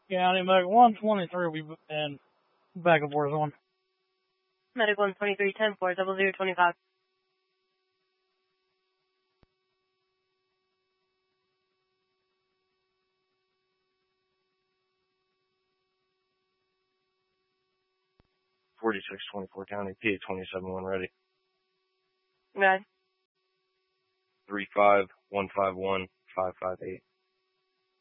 Yeah, I need medic 123 will be in back of Warzone. Medic 123, 10-4, 0025. County, PA 27-1 ready. Red. 35151 558.